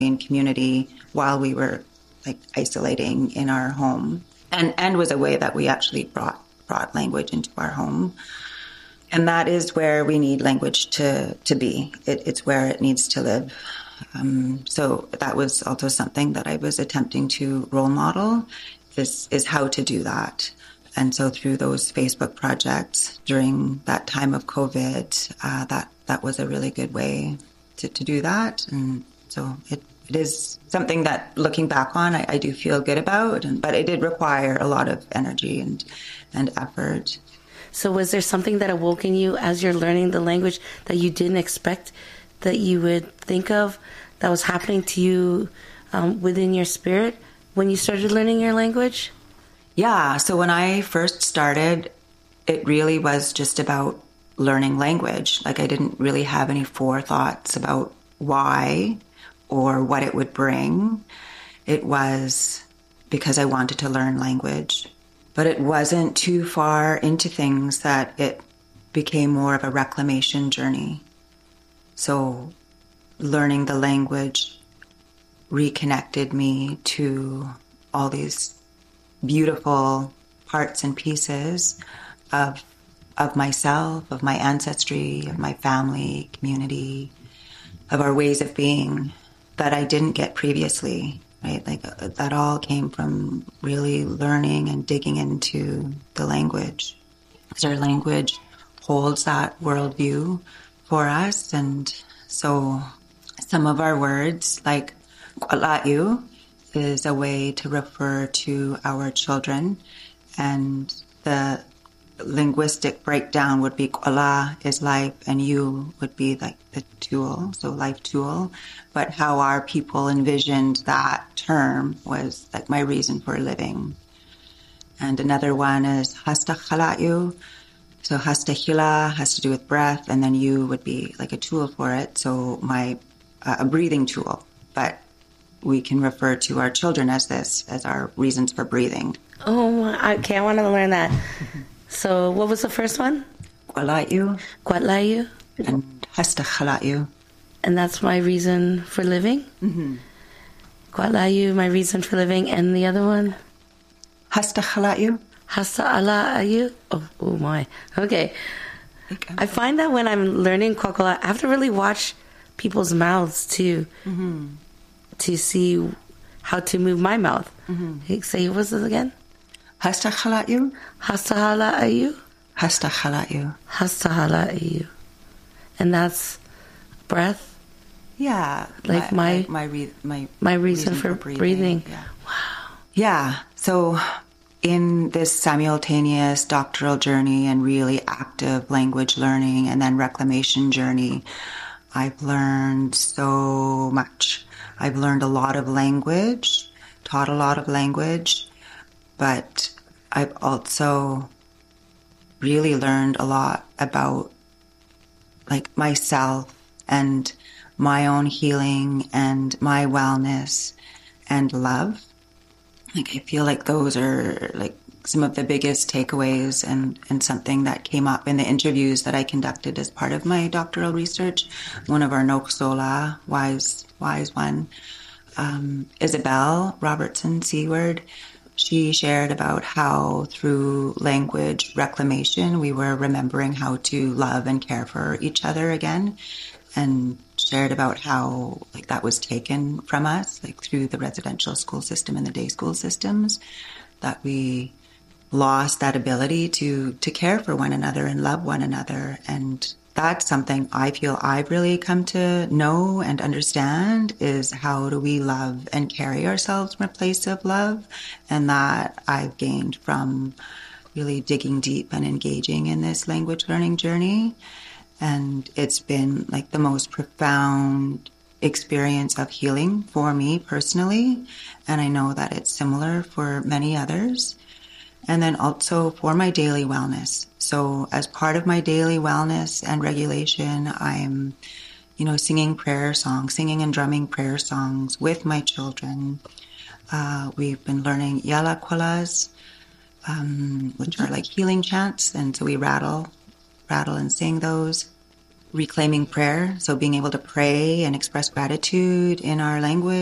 in community while we were like isolating in our home, and was a way that we actually brought language into our home. And that is where we need language to be. It's where it needs to live. So that was also something that I was attempting to role model, is how to do that. And so through those Facebook projects during that time of COVID, that was a really good way to do that. And so it is something that, looking back on, I do feel good about, but it did require a lot of energy and effort. So was there something that awoke in you as you're learning the language that you didn't expect that you would think of that was happening to you within your spirit when you started learning your language? Yeah. So when I first started, it really was just about learning language. Like, I didn't really have any forethoughts about why or what it would bring. It was because I wanted to learn language. But it wasn't too far into things that it became more of a reclamation journey. So learning the language reconnected me to all these beautiful parts and pieces of myself, of my ancestry, of my family, community, of our ways of being that I didn't get previously. Right, like that all came from really learning and digging into the language. Because our language holds that worldview for us. And so some of our words, like kwalayu, is a way to refer to our children. And the linguistic breakdown would be kwala is life, and you would be like the tool, so life tool. But how our people envisioned that term was like my reason for living. And another one is hasta khalayu. So hasta hila has to do with breath, and then you would be like a tool for it. So my a breathing tool. But we can refer to our children as this, as our reasons for breathing. Oh, okay, I want to learn that. So what was the first one? Kwalayu. Kwalayu. And hasta khalayu. And that's my reason for living? Mm-hmm. Kwalayu, my reason for living. And the other one? Hasta khalayu. Hasta ala'ayu. Oh my. Okay. I find that when I'm learning Kwakwala, I have to really watch people's mouths too, to see how to move my mouth. Mm-hmm. Say, what's this again? Hasta khalayu. Hasta hala'ayu. Hasta khalayu. Hasta hala'ayu. And that's breath? Yeah. Like my reason for breathing. Yeah. Wow. Yeah. So in this simultaneous doctoral journey and really active language learning and then reclamation journey, I've learned so much. I've learned a lot of language, taught a lot of language, but I've also really learned a lot about like myself and my own healing and my wellness and love. Like, I feel like those are like some of the biggest takeaways and something that came up in the interviews that I conducted as part of my doctoral research. One of our Noksola, wise one, Isabel Robertson Seward, she shared about how through language reclamation, we were remembering how to love and care for each other again, and shared about how like that was taken from us, like through the residential school system and the day school systems, that we lost that ability to care for one another and love one another. And that's something I feel I've really come to know and understand, is how do we love and carry ourselves from a place of love. And that I've gained from really digging deep and engaging in this language learning journey. And it's been like the most profound experience of healing for me personally. And I know that it's similar for many others. And then also for my daily wellness. So as part of my daily wellness and regulation, I'm, singing prayer songs, singing and drumming prayer songs with my children. We've been learning yala kwalas, which are like healing chants. And so we rattle and sing those. reclaiming prayer. So being able to pray and express gratitude in our language.